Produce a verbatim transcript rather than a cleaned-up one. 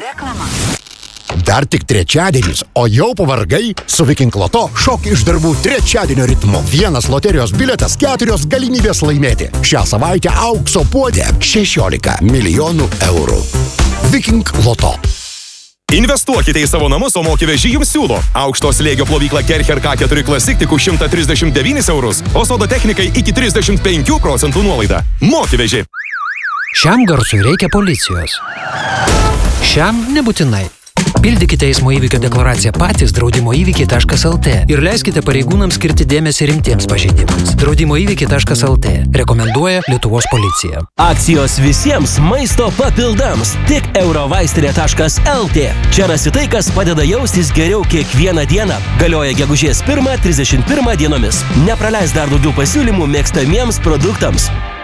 Reklama. Dar tik trečiadienis, o jau pavargai su Viking Loto šok iš darbų trečiadienio ritmu. Vienas loterijos biletas, keturios galimybės laimėti. Šią savaitę aukso puodė šešiolika milijonų eurų. Viking Loto. Investuokite į savo namus, o Mokiveži jums siūlo. Aukšto slėgio plovyklą Kercher K keturi Classic tik už šimtą trisdešimt devynis eurus, o sodo technikai iki trisdešimt penkių procentų nuolaida. Mokiveži. Šiam garsui reikia policijos. Šiam nebūtinai. Pildykite eismo įvykio deklaraciją patys draudimo įvykiai taškas lt ir leiskite pareigūnams skirti dėmesį rimtiems pažeidimams. draudimo įvykiai taškas lt rekomenduoja Lietuvos policija. Akcijos visiems maisto papildams tik eurovaistinė taškas lt. Čia rasi tai, kas padeda jaustis geriau kiekvieną dieną. Galioja gegužės pirmą trisdešimt pirmą dienomis. Nepraleis dar daugiau pasiūlymų mėgstamiems produktams.